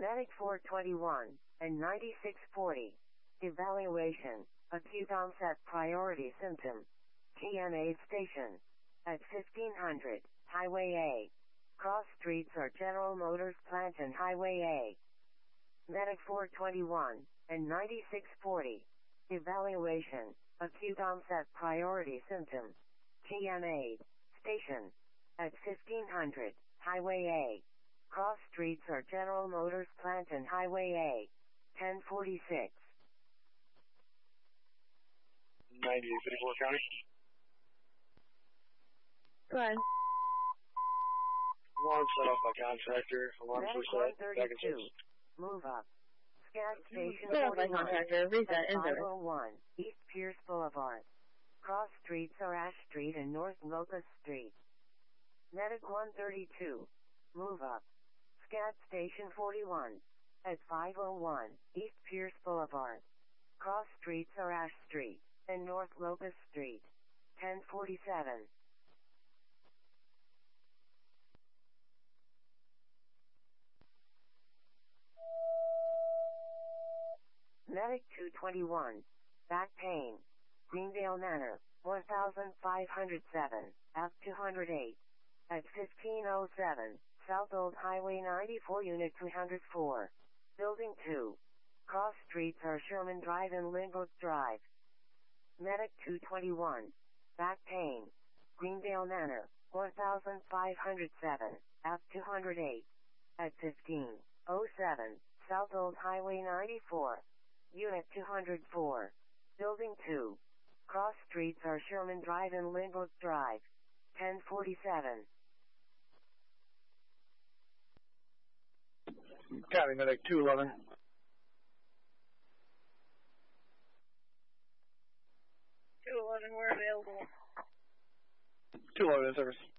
Medic 421 and 9640. Evaluation. Acute onset priority symptom. TNA station. At 1500, Highway A. Cross streets are General Motors plant and Highway A. Medic 421 and 9640. Evaluation. Acute onset priority symptom. TNA station. At 1500, Highway A. Cross streets are General Motors plant and Highway A. 1046. 9854 County. Go ahead. Alarm set off by contractor. Alarm Medic reset. Back in 132. Move up. Scat station Set off by 41. contractor. Reset. At Enter. 501, East Pierce Boulevard. Cross streets are Ash Street and North Locust Street. Medic 132. Move up. Scat station 41. At 501, East Pierce Boulevard. Cross streets are Ash Street and North Locust Street. 1047. Medic 221. Back pain. Greendale Manor, 1507, F 208. At 1507, South Old Highway 94 Unit 304. Building 2. Cross streets are Sherman Drive and Lynbrook Drive. Medic 221. Back pain. Greendale Manor, 1507, F 208. At 1507, South Old Highway 94. Unit 204. Building 2. Cross streets are Sherman Drive and Lynbrook Drive. 1047. County Medic 211. 211, we're available. 211 in service.